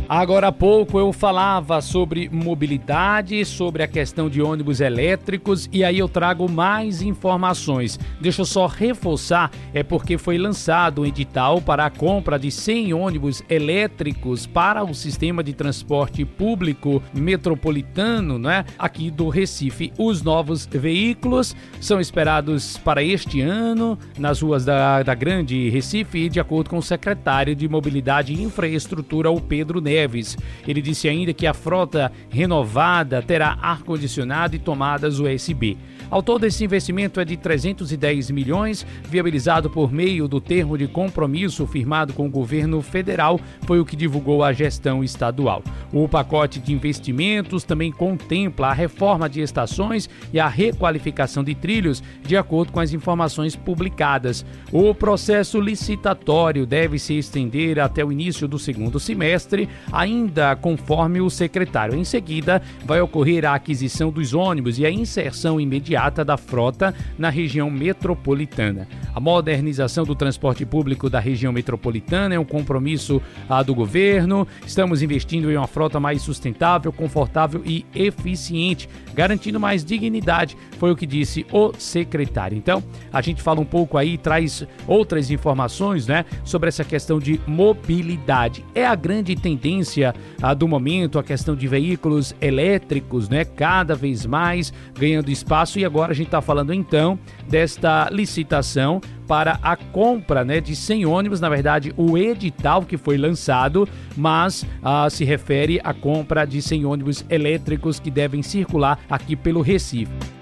Agora há pouco eu falava sobre mobilidade, sobre a questão de ônibus elétricos e aí eu trago mais informações. Deixa eu só reforçar, é porque foi lançado um edital para a compra de 100 ônibus elétricos para o sistema de transporte público metropolitano, né, aqui do Recife. Os novos veículos são esperados para este ano nas ruas da Grande Recife, de acordo com o secretário de Mobilidade e Infraestrutura, o Pedro Neves. Ele disse ainda que a frota renovada terá ar-condicionado e tomadas USB. Ao todo, esse investimento é de 310 milhões, viabilizado por meio do termo de compromisso firmado com o governo federal, foi o que divulgou a gestão estadual. O pacote de investimentos também contempla a reforma de estações e a requalificação de trilhos, de acordo com as informações publicadas. O processo licitatório deve se estender até o início do segundo semestre, ainda conforme o secretário. Em seguida, vai ocorrer a aquisição dos ônibus e a inserção imediata da frota na região metropolitana. A modernização do transporte público da região metropolitana é um compromisso do governo. Estamos investindo em uma frota mais sustentável, confortável e eficiente, garantindo mais dignidade, foi o que disse o secretário. Então, a gente fala um pouco aí, traz outras informações, né, sobre essa questão de mobilidade. É a grande tendência do momento, a questão de veículos elétricos, né, cada vez mais ganhando espaço, e agora a gente está falando então desta licitação para a compra, né, de 100 ônibus, na verdade o edital que foi lançado, mas se refere à compra de 100 ônibus elétricos que devem circular aqui pelo Recife.